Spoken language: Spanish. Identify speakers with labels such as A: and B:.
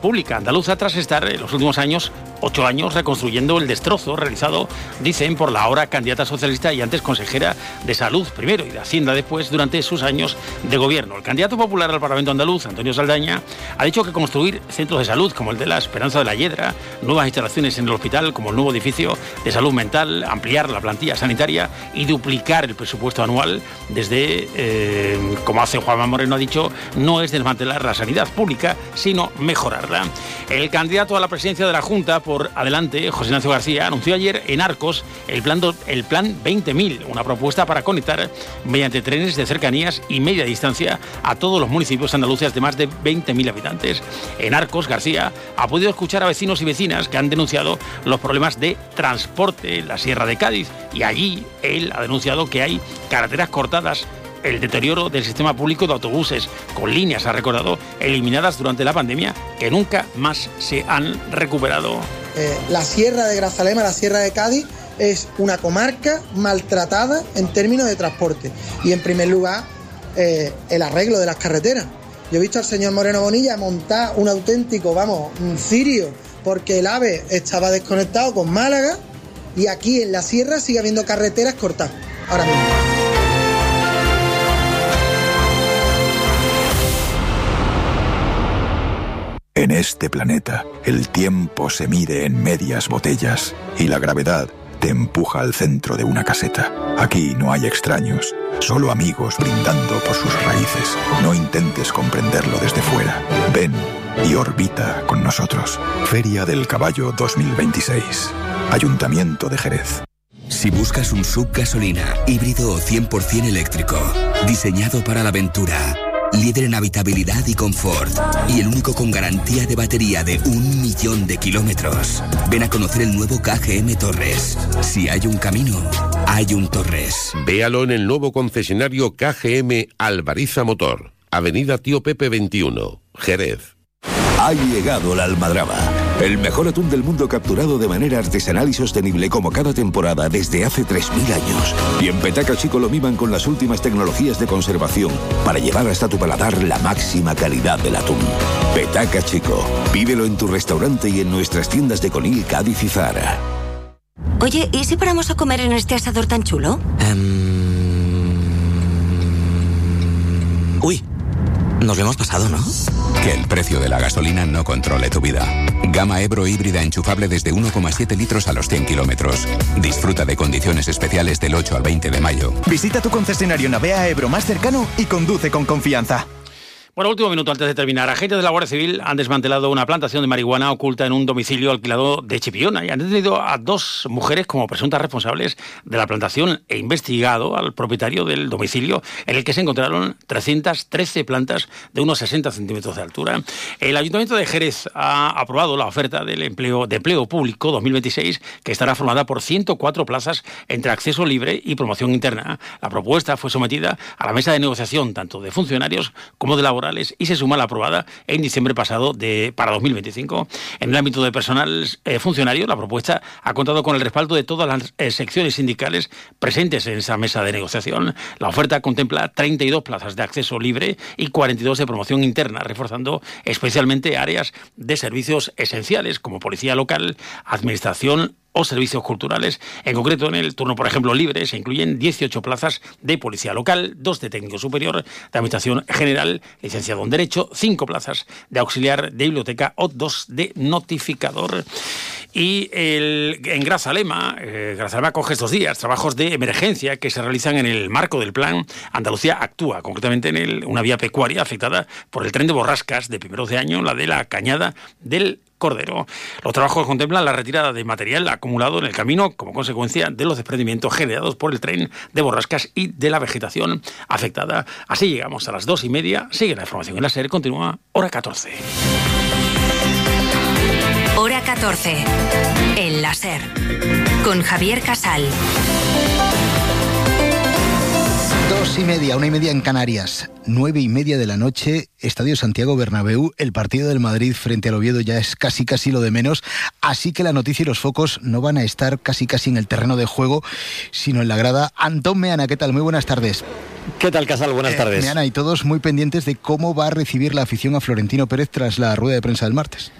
A: pública andaluza tras estar en los últimos 8 años, reconstruyendo el destrozo realizado, dicen, por la ahora candidata socialista y antes consejera de Salud primero y de Hacienda después, durante sus años de gobierno. El candidato popular al Parlamento andaluz, Antonio Saldaña, ha dicho que construir centros de salud como el de la Esperanza de la Hiedra, nuevas instalaciones en el hospital como el nuevo edificio de salud mental, ampliar la plantilla sanitaria y duplicar el presupuesto anual desde, como hace Juanma Moreno ha dicho, no es desmantelar la sanidad pública, sino mejorarla. El candidato a la presidencia de la Junta por Adelante, José Ignacio García, anunció ayer en Arcos el plan 20.000, una propuesta para conectar mediante trenes de cercanías y media distancia a todos los municipios andaluces de más de 20.000 habitantes. En Arcos, García ha podido escuchar a vecinos y vecinas que han denunciado los problemas de transporte en la Sierra de Cádiz, y allí él ha denunciado que hay carreteras cortadas, el deterioro del sistema público de autobuses, con líneas, ha recordado, eliminadas durante la pandemia, que nunca más se han recuperado.
B: La Sierra de Grazalema, la Sierra de Cádiz, es una comarca maltratada en términos de transporte. Y en primer lugar, el arreglo de las carreteras. Yo he visto al señor Moreno Bonilla montar un auténtico, un cirio, porque el AVE estaba desconectado con Málaga, y aquí en la Sierra sigue habiendo carreteras cortadas ahora mismo.
C: En este planeta, el tiempo se mide en medias botellas y la gravedad te empuja al centro de una caseta. Aquí no hay extraños, solo amigos brindando por sus raíces. No intentes comprenderlo desde fuera. Ven y orbita con nosotros. Feria del Caballo 2026. Ayuntamiento de Jerez.
D: Si buscas un SUV gasolina, híbrido o 100% eléctrico, diseñado para la aventura, líder en habitabilidad y confort, y el único con garantía de batería de 1.000.000 de kilómetros. Ven a conocer el nuevo KGM Torres. Si hay un camino, hay un Torres.
E: Véalo en el nuevo concesionario KGM Alvariza Motor, Avenida Tío Pepe 21, Jerez.
F: Ha llegado la almadraba, el mejor atún del mundo capturado de manera artesanal y sostenible como cada temporada desde hace 3.000 años. Y en Petaca Chico lo miman con las últimas tecnologías de conservación para llevar hasta tu paladar la máxima calidad del atún. Petaca Chico, pídelo en tu restaurante y en nuestras tiendas de Conil, Cádiz y Zara.
G: Oye, ¿y si paramos a comer en este asador tan chulo?
H: Uy, nos lo hemos pasado, ¿no? Que el precio de la gasolina no controle tu vida. Gama Ebro híbrida enchufable desde 1,7 litros a los 100 kilómetros. Disfruta de condiciones especiales del 8 al 20 de mayo.
I: Visita tu concesionario Navea Ebro más cercano y conduce con confianza.
A: Bueno, último minuto antes de terminar. Agentes de la Guardia Civil han desmantelado una plantación de marihuana oculta en un domicilio alquilado de Chipiona y han detenido a 2 mujeres como presuntas responsables de la plantación e investigado al propietario del domicilio, en el que se encontraron 313 plantas de unos 60 centímetros de altura. El Ayuntamiento de Jerez ha aprobado la oferta de empleo público 2026, que estará formada por 104 plazas entre acceso libre y promoción interna. La propuesta fue sometida a la mesa de negociación tanto de funcionarios como de laborales y se suma a la aprobada en diciembre pasado para 2025. En el ámbito de personal funcionario, la propuesta ha contado con el respaldo de todas las secciones sindicales presentes en esa mesa de negociación. La oferta contempla 32 plazas de acceso libre y 42 de promoción interna, reforzando especialmente áreas de servicios esenciales como policía local, administración o servicios culturales. En concreto, en el turno, por ejemplo, libre, se incluyen 18 plazas de policía local, 2 de técnico superior de administración general, licenciado en Derecho, 5 plazas de auxiliar de biblioteca o 2 de notificador. Y en Grazalema acoge estos días trabajos de emergencia que se realizan en el marco del plan Andalucía Actúa, concretamente en una vía pecuaria afectada por el tren de borrascas de primeros de año, la de la Cañada del Cordero. Los trabajos contemplan la retirada de material acumulado en el camino como consecuencia de los desprendimientos generados por el tren de borrascas y de la vegetación afectada. Así llegamos a las 2:30. Sigue la información en la SER. Continúa Hora 14.
G: Hora 14. En la SER. Con Javier Casal.
J: 2:30, 1:30 en Canarias, 9:30 de la noche, Estadio Santiago Bernabéu. El partido del Madrid frente al Oviedo ya es casi lo de menos, así que la noticia y los focos no van a estar casi en el terreno de juego, sino en la grada. Antón Meana, ¿qué tal? Muy buenas tardes.
K: ¿Qué tal, Casal? Buenas tardes.
J: Meana, y todos muy pendientes de cómo va a recibir la afición a Florentino Pérez tras la rueda de prensa del martes.